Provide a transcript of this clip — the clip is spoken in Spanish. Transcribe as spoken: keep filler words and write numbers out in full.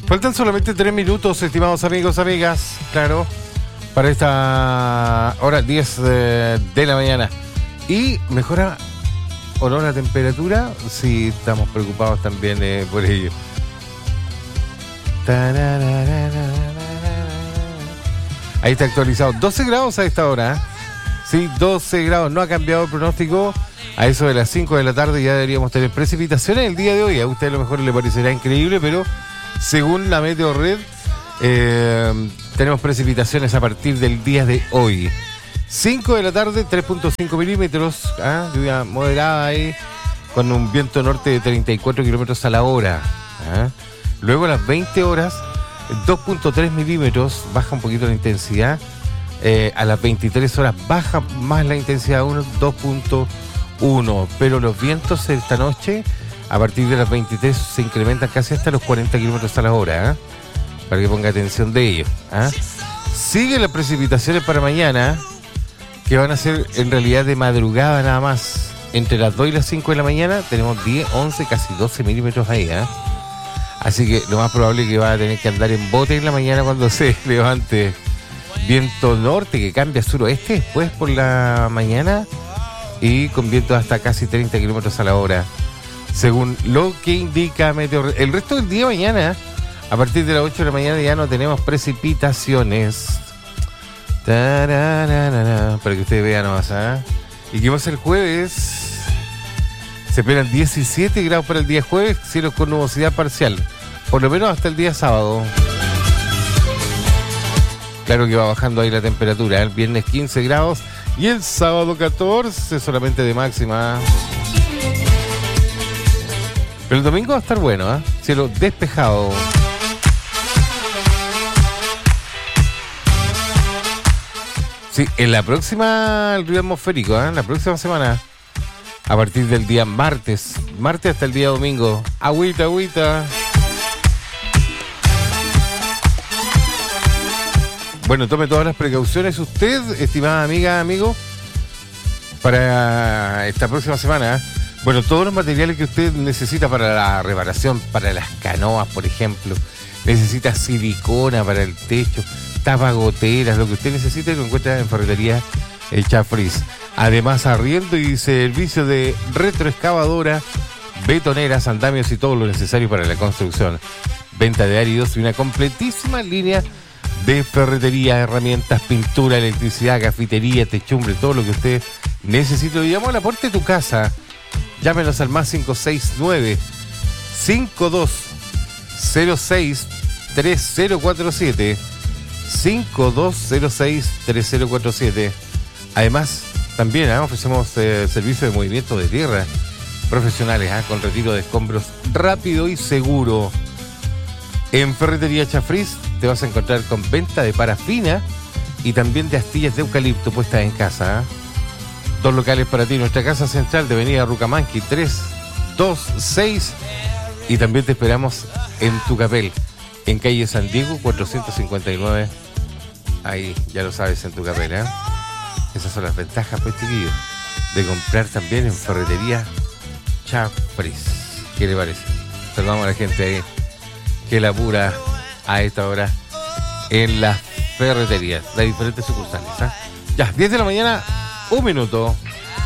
Faltan solamente tres minutos, estimados amigos, amigas, claro, para esta hora diez de, de la mañana. Y mejora o no la temperatura, sí, estamos preocupados también eh, por ello. Ahí está actualizado, doce grados a esta hora, ¿eh? Sí, doce grados, no ha cambiado el pronóstico. A eso de las cinco de la tarde ya deberíamos tener precipitaciones el día de hoy. A usted a lo mejor le parecerá increíble, pero según la Meteo Red, eh, tenemos precipitaciones a partir del día de hoy. cinco de la tarde, tres punto cinco milímetros, ¿ah? Lluvia moderada ahí, con un viento norte de treinta y cuatro kilómetros a la hora. ¿Ah? Luego a las veinte horas, dos punto tres milímetros, baja un poquito la intensidad. Eh, a las veintitrés horas baja más la intensidad, dos punto uno. Pero los vientos esta noche, a partir de las veintitrés, se incrementan casi hasta los cuarenta kilómetros a la hora. ¿Eh? Para que ponga atención de ello. ¿Eh? Siguen las precipitaciones para mañana, que van a ser en realidad de madrugada nada más. Entre las dos y las cinco de la mañana tenemos diez, once, casi doce milímetros ahí. ¿Eh? Así que lo más probable es que va a tener que andar en bote en la mañana cuando se levante. Viento norte que cambia a suroeste después por la mañana y con viento hasta casi treinta kilómetros a la hora, según lo que indica Meteo. El resto del día mañana, a partir de las ocho de la mañana, ya no tenemos precipitaciones. Tararara, para que ustedes vean nomás, ¿eh? ¿Y qué va a ser el jueves? Se esperan diecisiete grados para el día jueves, cielos con nubosidad parcial, por lo menos hasta el día sábado. Claro que va bajando ahí la temperatura, ¿eh? El viernes quince grados y el sábado catorce solamente de máxima. Pero el domingo va a estar bueno, ¿eh? Cielo despejado. Sí, en la próxima, el río atmosférico, ¿eh? La próxima semana, a partir del día martes, martes hasta el día domingo, agüita, agüita. Bueno, tome todas las precauciones usted, estimada amiga, amigo, para esta próxima semana. Bueno, todos los materiales que usted necesita para la reparación, para las canoas, por ejemplo. Necesita silicona para el techo, tapagoteras, lo que usted necesite lo encuentra en Ferretería El Chafriz. Además, arriendo y servicio de retroexcavadora, betoneras, andamios y todo lo necesario para la construcción. Venta de áridos y una completísima línea de ferretería, herramientas, pintura, electricidad, cafetería, techumbre, todo lo que usted necesite. Lo llamo a la puerta de tu casa. Llámenos al más cinco seis nueve, cinco dos cero seis, tres cero cuatro siete, cinco dos cero seis, tres cero cuatro siete. Además, también ¿eh? ofrecemos eh, servicio de movimiento de tierra profesionales, ¿eh? con retiro de escombros rápido y seguro. En Ferretería Chafriz te vas a encontrar con venta de parafina y también de astillas de eucalipto puestas en casa. ¿eh? Dos locales para ti, nuestra casa central de Avenida Rucamanqui tres dos seis, y también te esperamos en Tucapel, en calle San Diego cuatrocientos cincuenta y nueve. Ahí, ya lo sabes, en Tucapel. ¿eh? Esas son las ventajas, pues, chiquillos, de comprar también en Ferretería Chafriz. ¿Qué le parece? Saludamos a la gente ahí que labura a esta hora en las ferreterías, las diferentes sucursales. ¿eh? Ya, diez de la mañana, un minuto.